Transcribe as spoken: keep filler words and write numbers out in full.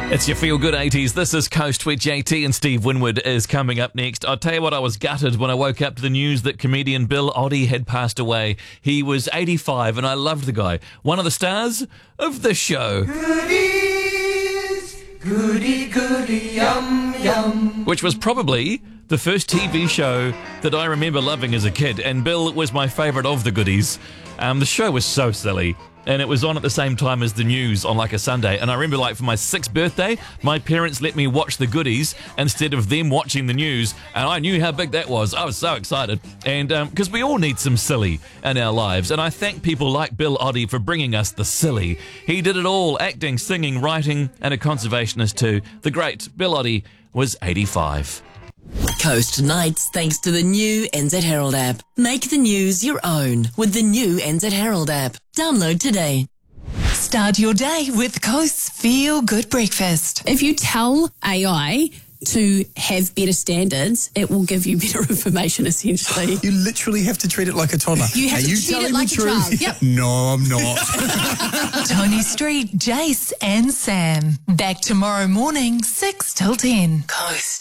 It's your Feel Good eighties. This is Coast, where J T and Steve Winwood is coming up next. I'll tell you what, I was gutted when I woke up to the news that comedian Bill Oddie had passed away. He was eighty-five and I loved the guy. One of the stars of the show. Goodies, goody, goody, yum, yum. Which was probably the first T V show that I remember loving as a kid, and Bill was my favourite of the goodies. Um, the show was so silly. And it was on at the same time as the news on like a Sunday. And I remember, like, for my sixth birthday, my parents let me watch the goodies instead of them watching the news. And I knew how big that was. I was so excited. And because um, we all need some silly in our lives. And I thank people like Bill Oddie for bringing us the silly. He did it all: acting, singing, writing, and a conservationist too. The great Bill Oddie was eighty-five. Coast Nights, thanks to the new N Z Herald app. Make the news your own with the new N Z Herald app. Download today. Start your day with Coast's Feel Good Breakfast. If you tell A I to have better standards, it will give you better information, essentially. You literally have to treat it like a toddler. You have Are to you treat telling it like the a truth? child. Yep. No, I'm not. Tony Street, Jace and Sam. Back tomorrow morning, six till ten. Coast.